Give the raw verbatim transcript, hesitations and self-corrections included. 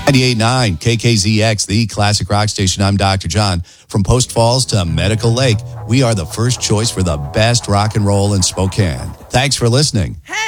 ninety-eight point nine K K Z X, the classic rock station. I'm Doctor John. From Post Falls to Medical Lake, we are the first choice for the best rock and roll in Spokane. Thanks for listening. Hey!